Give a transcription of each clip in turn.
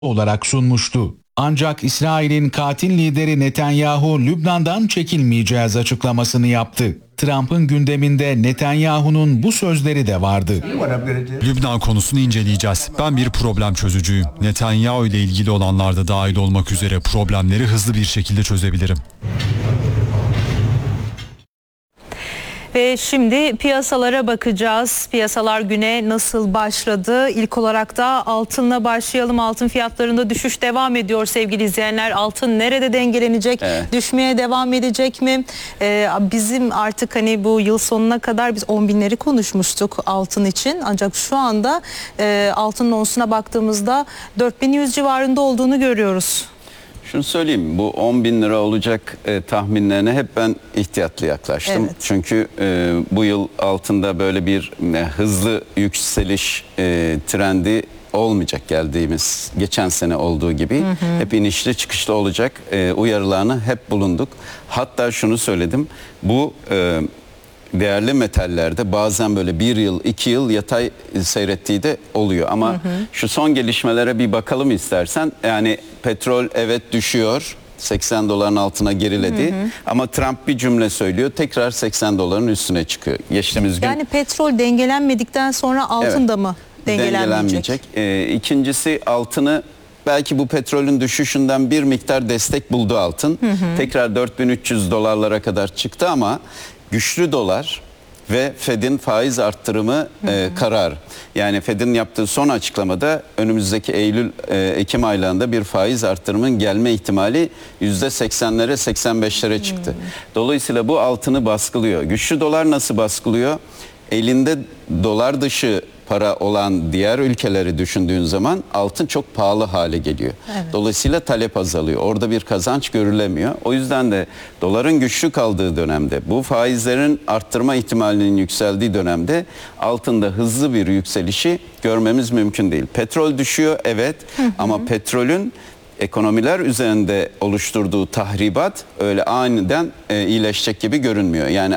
olarak sunmuştu. Ancak İsrail'in katil lideri Netanyahu Lübnan'dan çekilmeyeceğiz açıklamasını yaptı. Trump'ın gündeminde Netanyahu'nun bu sözleri de vardı. Lübnan konusunu inceleyeceğiz. Ben bir problem çözücüyüm. Netanyahu ile ilgili olanlar da dahil olmak üzere problemleri hızlı bir şekilde çözebilirim. Ve şimdi piyasalara bakacağız. Piyasalar güne nasıl başladı? İlk olarak da altınla başlayalım. Altın fiyatlarında düşüş devam ediyor sevgili izleyenler. Altın nerede dengelenecek? Evet. Düşmeye devam edecek mi? Bizim artık hani bu yıl sonuna kadar biz 10 binleri konuşmuştuk altın için. Ancak şu anda altının onsuna baktığımızda 4100 civarında olduğunu görüyoruz. Şunu söyleyeyim, bu 10 bin lira olacak tahminlerine hep ben ihtiyatlı yaklaştım. Evet. Çünkü bu yıl altında böyle bir hızlı yükseliş trendi olmayacak geldiğimiz geçen sene olduğu gibi. Hep inişli çıkışlı olacak uyarılarını hep bulunduk. Hatta şunu söyledim, bu değerli metallerde bazen böyle 1 yıl 2 yıl yatay seyrettiği de oluyor ama şu son gelişmelere bir bakalım istersen. Yani petrol evet düşüyor, 80 doların altına geriledi ama Trump bir cümle söylüyor, tekrar 80 doların üstüne çıkıyor. Geçtiğimiz gün Yani petrol dengelenmedikten sonra altın Evet, da mı dengelenmeyecek? İkincisi, altını belki bu petrolün düşüşünden bir miktar destek buldu altın. Tekrar 4300 dolarlara kadar çıktı ama güçlü dolar ve Fed'in faiz arttırımı kararı. Yani Fed'in yaptığı son açıklamada önümüzdeki Ekim aylarında bir faiz arttırımının gelme ihtimali %80'lere 85'lere çıktı. Dolayısıyla bu altını baskılıyor. Güçlü dolar nasıl baskılıyor? Elinde dolar dışı para olan diğer ülkeleri düşündüğün zaman altın çok pahalı hale geliyor. Evet. Dolayısıyla talep azalıyor. Orada bir kazanç görülemiyor. O yüzden de doların güçlü kaldığı dönemde, bu faizlerin arttırma ihtimalinin yükseldiği dönemde altında hızlı bir yükselişi görmemiz mümkün değil. Petrol düşüyor evet ama petrolün ekonomiler üzerinde oluşturduğu tahribat öyle aniden iyileşecek gibi görünmüyor. Yani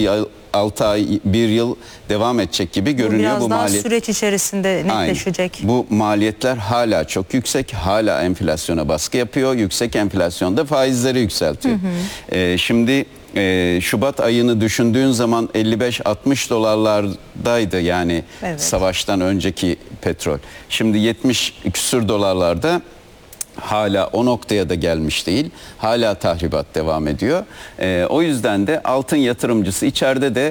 6 ay 1 yıl devam edecek gibi görünüyor. Biraz bu daha maliyet süreç içerisinde netleşecek. Aynen. Bu maliyetler hala çok yüksek, hala enflasyona baskı yapıyor. Yüksek enflasyonda faizleri yükseltiyor. Şimdi Şubat ayını düşündüğün zaman 55-60 dolarlardaydı yani savaştan önceki petrol. Şimdi 70 küsür dolarlarda. Hala o noktaya da gelmiş değil. Hala tahribat devam ediyor. O yüzden de altın yatırımcısı içeride de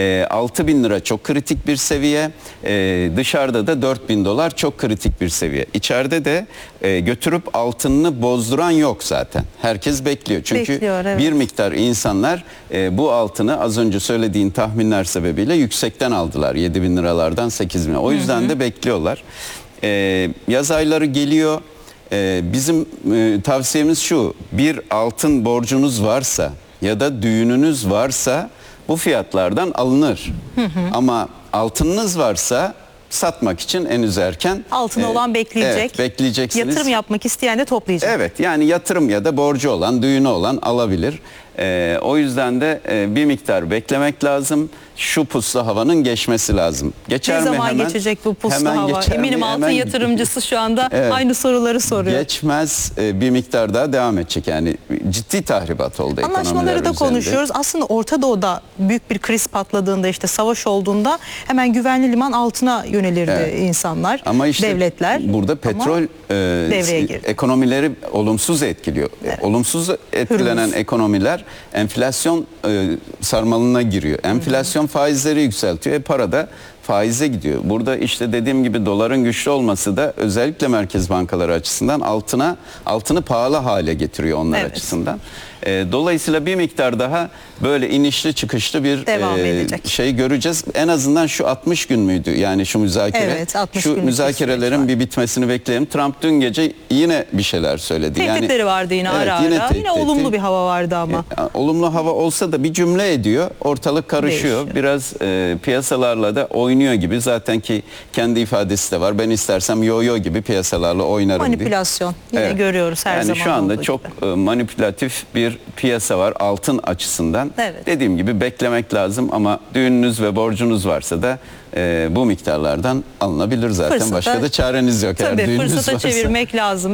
6 bin lira çok kritik bir seviye. Dışarıda da 4 bin dolar çok kritik bir seviye. İçeride de götürüp altınını bozduran yok zaten. Herkes bekliyor. Çünkü evet. bir miktar insanlar bu altını az önce söylediğin tahminler sebebiyle yüksekten aldılar. 7 bin liralardan 8 bin. O yüzden de bekliyorlar. Yaz ayları geliyor. Bizim tavsiyemiz şu: bir altın borcunuz varsa ya da düğününüz varsa bu fiyatlardan alınır. Ama altınınız varsa satmak için henüz erken. Altını olan bekleyecek. Evet, bekleyeceksiniz. Yatırım yapmak isteyen de toplayacak. Evet, yani yatırım ya da borcu olan, düğünü olan alabilir. O yüzden de bir miktar beklemek lazım. Şu puslu havanın geçmesi lazım. Geçer Ne mi zaman hemen? geçecek bu puslu Hemen hava? geçer Eminim mi? altın Hemen yatırımcısı şu anda Evet. aynı soruları soruyor. Geçmez, bir miktar daha devam edecek. Yani ciddi tahribat oldu ekonomiler Anlaşmaları da üzerinde. konuşuyoruz. Aslında Orta Doğu'da büyük bir kriz patladığında, işte savaş olduğunda hemen güvenli liman altına yönelirdi insanlar, Ama işte devletler. burada petrol devreye girdi. ekonomileri olumsuz etkiliyor. Olumsuz etkilenen ekonomiler enflasyon sarmalına giriyor. Enflasyon faizleri yükseltiyor. Para da faize gidiyor. Burada işte dediğim gibi doların güçlü olması da özellikle merkez bankaları açısından altını pahalı hale getiriyor onlar açısından. Dolayısıyla bir miktar daha böyle inişli çıkışlı bir şey göreceğiz. En azından şu 60 gün müydü? Yani şu müzakere. Evet, 60 şu günlük müzakerelerin bir bitmesini bekleyelim. Trump dün gece yine bir şeyler söyledi. Tehditleri vardı yine ara ara. Yine olumlu bir hava vardı ama. Olumlu hava olsa da bir cümle ediyor. Ortalık karışıyor. Değişiyor. Biraz piyasalarla da oynuyor gibi. Zaten ki kendi ifadesi de var. Ben istersem yo-yo gibi piyasalarla oynarım diye. Manipülasyon. Yine görüyoruz her zaman şu anda olduğu çok gibi. manipülatif bir bir piyasa var altın açısından. Evet. Dediğim gibi beklemek lazım ama düğününüz ve borcunuz varsa da bu miktarlardan alınabilir zaten. Fırsata- Başka da çareniz yok. Eğer Tabii düğününüz fırsata varsa. çevirmek lazım.